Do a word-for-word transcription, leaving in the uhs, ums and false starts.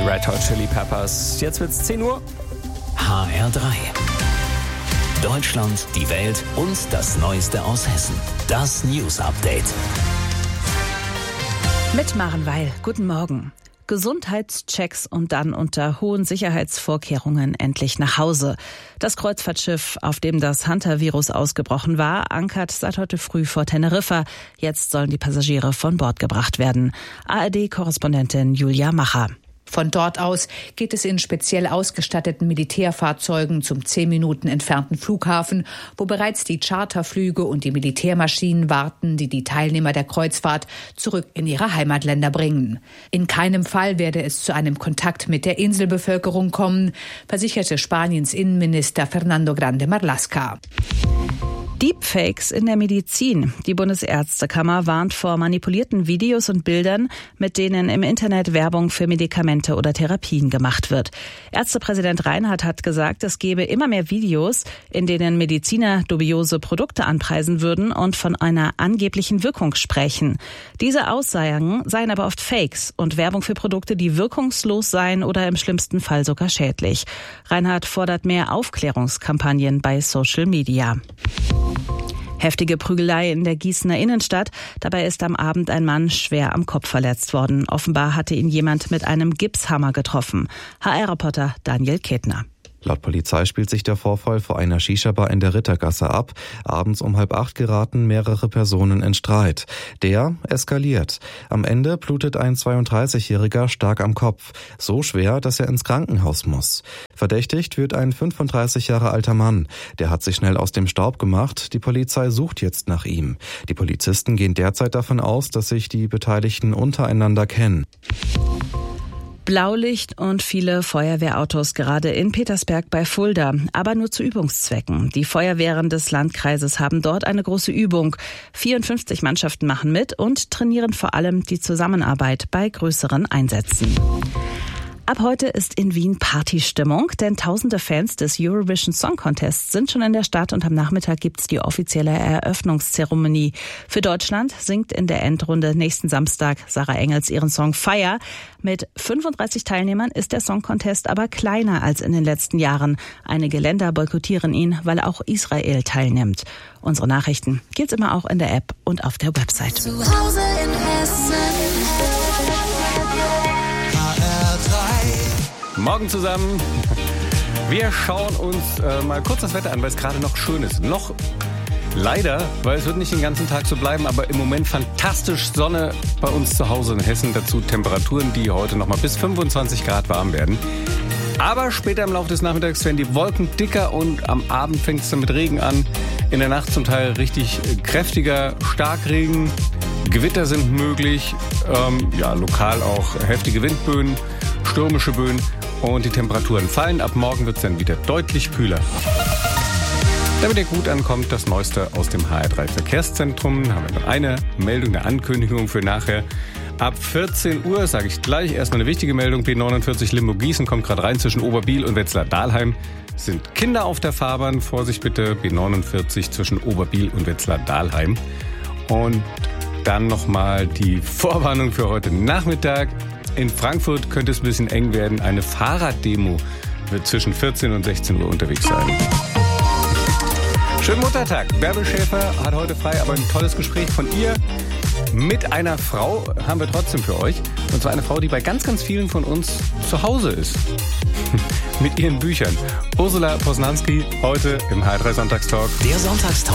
Red Hot Chili Peppers. Jetzt wird's zehn Uhr. H R drei. Deutschland, die Welt und das Neueste aus Hessen. Das News Update. Mit Maren Weil. Guten Morgen. Gesundheitschecks und dann unter hohen Sicherheitsvorkehrungen endlich nach Hause. Das Kreuzfahrtschiff, auf dem das Hunter-Virus ausgebrochen war, ankert seit heute früh vor Teneriffa. Jetzt sollen die Passagiere von Bord gebracht werden. A R D-Korrespondentin Julia Macher. Von dort aus geht es in speziell ausgestatteten Militärfahrzeugen zum zehn Minuten entfernten Flughafen, wo bereits die Charterflüge und die Militärmaschinen warten, die die Teilnehmer der Kreuzfahrt zurück in ihre Heimatländer bringen. In keinem Fall werde es zu einem Kontakt mit der Inselbevölkerung kommen, versicherte Spaniens Innenminister Fernando Grande Marlaska. Deepfakes in der Medizin. Die Bundesärztekammer warnt vor manipulierten Videos und Bildern, mit denen im Internet Werbung für Medikamente oder Therapien gemacht wird. Ärztepräsident Reinhardt hat gesagt, es gebe immer mehr Videos, in denen Mediziner dubiose Produkte anpreisen würden und von einer angeblichen Wirkung sprechen. Diese Aussagen seien aber oft Fakes und Werbung für Produkte, die wirkungslos seien oder im schlimmsten Fall sogar schädlich. Reinhardt fordert mehr Aufklärungskampagnen bei Social Media. Heftige Prügelei in der Gießener Innenstadt. Dabei ist am Abend ein Mann schwer am Kopf verletzt worden. Offenbar hatte ihn jemand mit einem Gipshammer getroffen. H R-Reporter Daniel Ketner. Laut Polizei spielt sich der Vorfall vor einer Shisha-Bar in der Rittergasse ab. Abends um halb acht geraten mehrere Personen in Streit. Der eskaliert. Am Ende blutet ein zweiunddreißigjähriger stark am Kopf. So schwer, dass er ins Krankenhaus muss. Verdächtigt wird ein fünfunddreißig Jahre alter Mann. Der hat sich schnell aus dem Staub gemacht. Die Polizei sucht jetzt nach ihm. Die Polizisten gehen derzeit davon aus, dass sich die Beteiligten untereinander kennen. Blaulicht und viele Feuerwehrautos gerade in Petersberg bei Fulda, aber nur zu Übungszwecken. Die Feuerwehren des Landkreises haben dort eine große Übung. vierundfünfzig Mannschaften machen mit und trainieren vor allem die Zusammenarbeit bei größeren Einsätzen. Ab heute ist in Wien Partystimmung, denn tausende Fans des Eurovision Song Contest sind schon in der Stadt und am Nachmittag gibt's die offizielle Eröffnungszeremonie. Für Deutschland singt in der Endrunde nächsten Samstag Sarah Engels ihren Song Fire. Mit fünfunddreißig Teilnehmern ist der Song Contest aber kleiner als in den letzten Jahren. Einige Länder boykottieren ihn, weil auch Israel teilnimmt. Unsere Nachrichten gibt's immer auch in der App und auf der Website. Zu Hause in Hessen. Morgen zusammen. Wir schauen uns äh, mal kurz das Wetter an, weil es gerade noch schön ist. Noch leider, weil es wird nicht den ganzen Tag so bleiben, aber im Moment fantastisch Sonne bei uns zu Hause in Hessen. Dazu Temperaturen, die heute noch mal bis fünfundzwanzig Grad warm werden. Aber später im Laufe des Nachmittags werden die Wolken dicker und am Abend fängt es dann mit Regen an. In der Nacht zum Teil richtig kräftiger Starkregen. Gewitter sind möglich. Ähm, ja, lokal auch heftige Windböen, stürmische Böen. Und die Temperaturen fallen. Ab morgen wird es dann wieder deutlich kühler. Damit ihr gut ankommt, das Neueste aus dem H R drei Verkehrszentrum. Haben wir noch eine Meldung, eine Ankündigung für nachher. Ab vierzehn Uhr, sage ich gleich, erstmal eine wichtige Meldung. B neunundvierzig Limburg-Gießen kommt gerade rein zwischen Oberbiel und Wetzlar-Dahlheim. Es sind Kinder auf der Fahrbahn. Vorsicht bitte, B neunundvierzig zwischen Oberbiel und Wetzlar-Dahlheim. Und dann nochmal die Vorwarnung für heute Nachmittag. In Frankfurt könnte es ein bisschen eng werden. Eine Fahrraddemo wird zwischen vierzehn und sechzehn Uhr unterwegs sein. Schönen Muttertag. Bärbel Schäfer hat heute frei, aber ein tolles Gespräch von ihr mit einer Frau haben wir trotzdem für euch. Und zwar eine Frau, die bei ganz, ganz vielen von uns zu Hause ist. Mit ihren Büchern. Ursula Posnanski heute im H R drei Sonntagstalk. Der Sonntagstalk